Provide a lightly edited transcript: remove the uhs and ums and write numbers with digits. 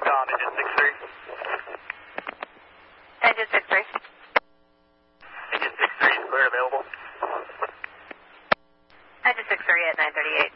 Tom, engine 6-3. Engine 6-3. Engine 6-3 is clear, available. Engine 6-3 at 938.